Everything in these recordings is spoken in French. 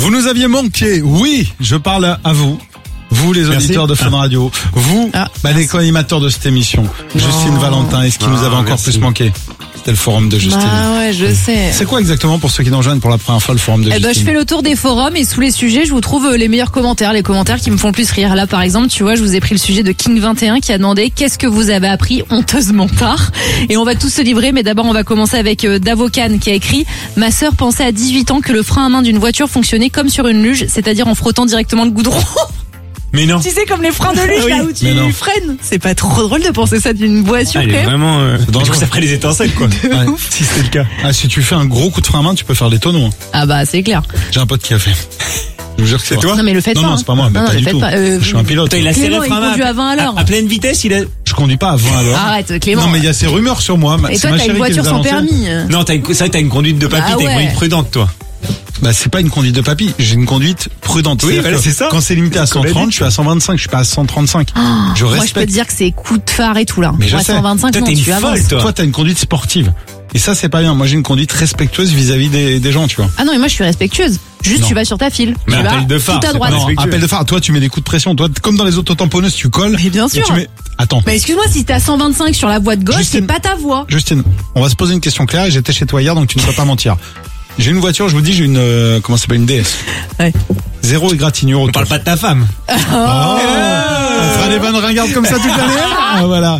Vous nous aviez manqué. Oui, je parle à vous. Vous, les auditeurs de Fun Radio. Vous, les co-animateurs de cette émission. Justine Valentin. Et ce qui nous avait encore plus manqué, c'était le forum de Justine. Ah ouais, je sais. C'est quoi exactement, pour ceux qui nous rejoignent pour la première fois, le forum de Justine? Je fais le tour des forums et sous les sujets, je vous trouve les meilleurs commentaires, les commentaires qui me font le plus rire. Là, par exemple, tu vois, je vous ai pris le sujet de King21 qui a demandé qu'est-ce que vous avez appris honteusement tard. Et on va tous se livrer, mais d'abord, on va commencer avec Davocan qui a écrit: ma sœur pensait à 18 ans que le frein à main d'une voiture fonctionnait comme sur une luge, c'est-à-dire en frottant directement le goudron. Mais non. Tu sais, comme les freins de luge, là où tu freines. C'est pas trop drôle de penser ça d'une voiture, quand même. Vraiment, du coup, ça ferait des étincelles, quoi. Ouais. Si c'est le cas. Ah, si tu fais un gros coup de frein à main, tu peux faire des tonneaux. Ah bah, c'est clair. J'ai un pote qui a fait. Je vous jure que c'est toi? Non, mais le faites pas. Non, c'est pas moi, pas du tout. Je suis un pilote. Il a serré Clément, il conduit à 20 à l'heure. À pleine vitesse, Je conduis pas à 20 à l'heure. Arrête, Clément. Non, mais il y a ces rumeurs sur moi. Et toi, t'as une voiture sans permis. Non, c'est vrai que t'as une conduite de papy, t'as une conduite prudente, toi. Bah, c'est pas une conduite de papy, j'ai une conduite prudente. Oui, c'est ça. Quand c'est limité à 130, je suis à 125, je suis pas à 135. Je respecte. Moi, je peux te dire que c'est coup de phare et tout, là. Mais je sais. 125, toi, non, t'es une tu avances. folle, Toi, t'as une conduite sportive. Et ça, c'est pas bien. Moi, j'ai une conduite respectueuse vis-à-vis des gens, tu vois. Ah non, mais moi, je suis respectueuse. Juste, Non. tu vas sur ta file. Mais Tu vas appel de phare, tout à c'est droite. pas Non, appel de phare. Toi, tu mets des coups de pression. Toi, comme dans les autotamponneuses, tu colles. Mais bien et sûr. tu mets... Attends. Mais excuse-moi, si t'es à 125 sur la voie de gauche, Justine. c'est pas ta voie. Justine, on va se poser une question claire. J'étais chez toi hier, donc tu ne peux pas mentir. J'ai une voiture, je vous dis, j'ai une, comment ça s'appelle, une DS. Ouais. Zéro égratignure On autour. parle pas de ta femme. On fera des vannes ringardes comme ça toute l'année. Ah, voilà.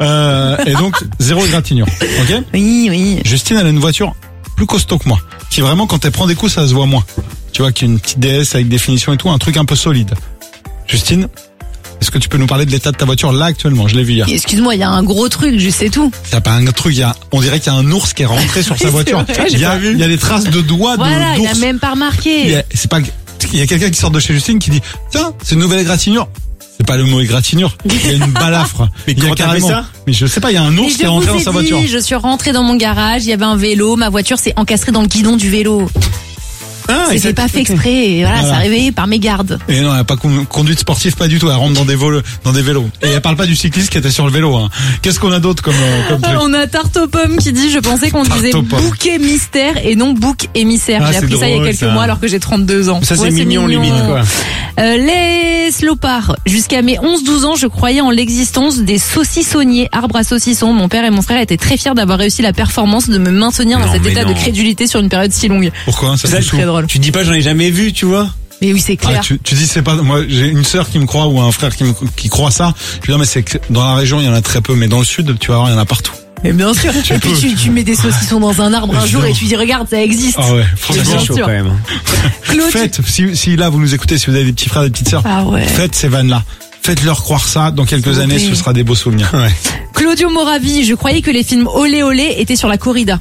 Et donc, zéro égratignure. Ok? Oui. Justine, elle a une voiture plus costaud que moi. Qui vraiment, quand elle prend des coups, ça se voit moins. Tu vois, qui est une petite DS avec des finitions et tout, un truc un peu solide. Justine, est-ce que tu peux nous parler de l'état de ta voiture là actuellement? Je l'ai vu hier. Excuse-moi, il y a un gros truc, je sais tout. T'as pas un truc, on dirait qu'il y a un ours qui est rentré sur sa voiture. vrai, Il y a des traces de doigts Voilà, il d'ours. a même pas remarqué. Il y a quelqu'un qui sort de chez Justine qui dit tiens, c'est une nouvelle égratignure. C'est pas le mot égratignure, il y a une balafre. Mais il y a comment t'as fait ça? Mais je sais pas, il y a un ours qui est rentré dans sa voiture. Je suis rentrée dans mon garage, il y avait un vélo, ma voiture s'est encastrée dans le guidon du vélo. C'était pas fait exprès, et voilà, c'est arrivé par mégarde. Et non, elle a pas conduite sportive, pas du tout. Elle rentre dans des vélos. Et elle parle pas du cycliste qui était sur le vélo. Hein. Qu'est-ce qu'on a d'autre comme truc? On a Tarte aux pommes qui dit: je pensais qu'on disait bouquet mystère et non bouc émissaire. J'ai appris ça il y a quelques mois alors que j'ai 32 ans. Ça, c'est mignon, limite, quoi. Les slopards. Jusqu'à mes 11-12 ans, je croyais en l'existence des saucissonniers, arbres à saucissons. Mon père et mon frère étaient très fiers d'avoir réussi la performance de me maintenir dans cet état de crédulité sur une période si longue. Pourquoi? Ça c'est très drôle. Tu dis pas j'en ai jamais vu, tu vois. Mais oui, c'est clair. Tu dis c'est pas, moi j'ai une sœur qui me croit ou un frère qui croit ça. Je dis non mais c'est que dans la région il y en a très peu, mais dans le sud tu vas voir il y en a partout. Mais bien sûr. Et puis tu mets des saucissons dans un arbre un jour et tu dis regarde, ça existe. Ah ouais, franchement chaud quand même. Claude, faites, si là vous nous écoutez, si vous avez des petits frères, des petites sœurs, faites ces vannes là. Faites-leur croire ça, dans quelques années ce sera des beaux souvenirs. Ouais. Claudio Moravi, je croyais que les films Olé Olé étaient sur la corrida.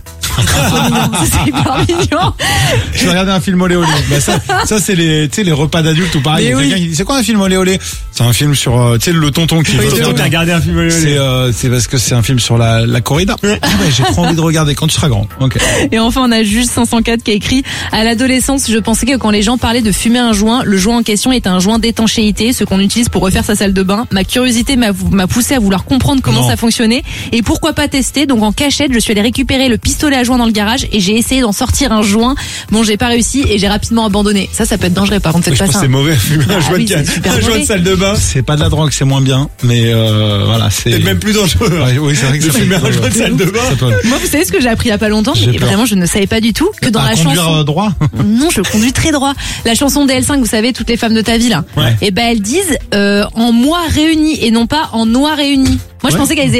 C'est hyper mignon. Je vais regarder un film olé olé. Bah ça c'est les repas d'adultes ou pareil. Il y a quelqu'un qui dit c'est quoi un film olé olé? C'est un film sur le tonton qui veut t'as regardé un film olé olé. C'est parce que c'est un film sur la corrida. Ah ouais, j'ai trop envie de regarder quand tu seras grand. Okay. Et enfin on a Jules 504 qui a écrit: à l'adolescence, je pensais que quand les gens parlaient de fumer un joint, le joint en question est un joint d'étanchéité, ce qu'on utilise pour refaire sa salle de bain. Ma curiosité m'a poussé à vouloir comprendre comment ça fonctionnait et pourquoi pas tester. Donc en cachette, je suis allée récupérer le pistolet à joint dans le garage et j'ai essayé d'en sortir un joint. Bon, j'ai pas réussi et j'ai rapidement abandonné. Ça peut être dangereux par contre, faites pas ça. C'est mauvais, fumer un joint de salle de bain. C'est pas de la drogue, c'est moins bien, mais voilà, c'est même plus dangereux. Ouais, oui, c'est vrai que de fumer un joint de salle de bain. Moi, vous savez ce que j'ai appris il y a pas longtemps, mais vraiment je ne savais pas du tout que dans la chanson droit. Non, je conduis très droit. La chanson d'L5, vous savez, toutes les femmes de ta vie là. Ouais. Et ben elles disent en mois réunis et non pas en noix réunis. Moi, je pensais qu'elles